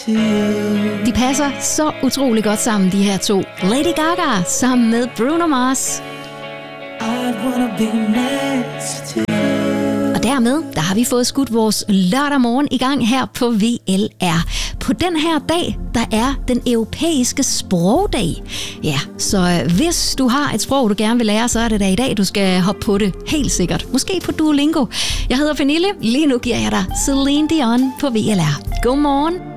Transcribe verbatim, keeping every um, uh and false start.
De passer så utrolig godt sammen, de her to. Lady Gaga sammen med Bruno Mars. Og dermed, der har vi fået skudt vores lørdag morgen i gang her på V L R. På den her dag, der er den europæiske sprogdag. Ja, så hvis du har et sprog, du gerne vil lære, så er det da i dag, du skal hoppe på det. Helt sikkert. Måske på Duolingo. Jeg hedder Pernille. Lige nu giver jeg dig Celine Dion på V L R. God morgen.